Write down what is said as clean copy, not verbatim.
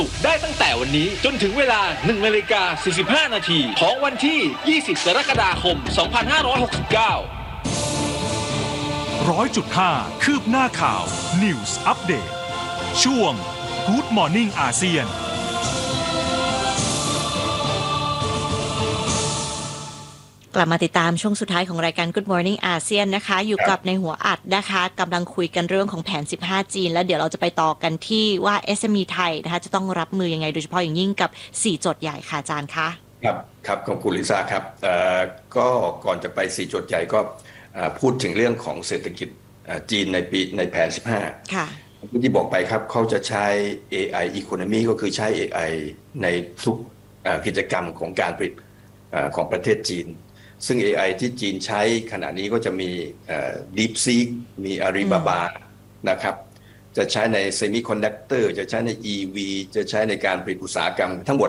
ได้ตั้งแต่วันนี้จนถึงเวลา 1:45 นาทีของวันที่ 20 กรกฎาคม 2569 100.5 คืบหน้าข่าว News Update ช่วง Good Morning อาเซียนกลับมาติดตามช่วงสุดท้ายของรายการ Good Morning อาเซียนนะคะอยู่กับในหัวอัดนะคะกำลังคุยกันเรื่องของแผน 15 จีนแล้วเดี๋ยวเราจะไปต่อกันที่ว่า SME ไทยนะคะจะต้องรับมือยังไงโดยเฉพาะอย่างยิ่งกับ4โจทย์ใหญ่ค่ะอาจารย์คะครับขอบคุณลิซ่าครับก็ก่อนจะไป4โจทย์ใหญ่ก็พูดถึงเรื่องของเศรษฐกิจจีนในแผน 15ค่ะที่บอกไปครับเขาจะใช้ AI Economy ก็คือใช้ AI ในทุกกิจกรรมของการผลิตของประเทศจีนซึ่ง AI ที่จีนใช้ขณะนี้ก็จะมี DeepSeek มี Alibaba นะครับจะใช้ใน Semiconductor จะใช้ใน EV จะใช้ในการผลิตอุตสาหกรรมทั้งหมด